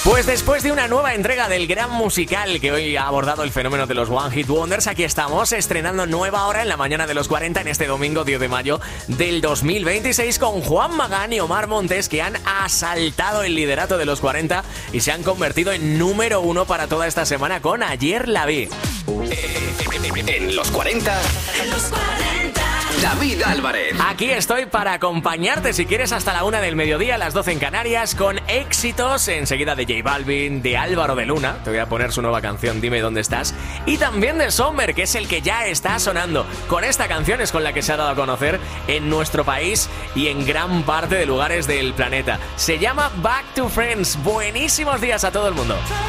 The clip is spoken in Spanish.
Pues después de una nueva entrega del gran musical que hoy ha abordado el fenómeno de los One Hit Wonders, aquí estamos estrenando nueva hora en la mañana de los 40 en este domingo 10 de mayo del 2026 con Juan Magán y Omar Montes, que han asaltado el liderato de los 40 y se han convertido en número 1 para toda esta semana con Ayer la vi. En los 40. David Álvarez. Aquí estoy para acompañarte si quieres hasta la 1 del mediodía, las 12 en Canarias, con éxitos enseguida de J Balvin, de Álvaro de Luna, te voy a poner su nueva canción Dime dónde estás, y también de Sommer, que es el que ya está sonando. Con esta canción es con la que se ha dado a conocer en nuestro país y en gran parte de lugares del planeta. Se llama Back to Friends. Buenísimos días a todo el mundo.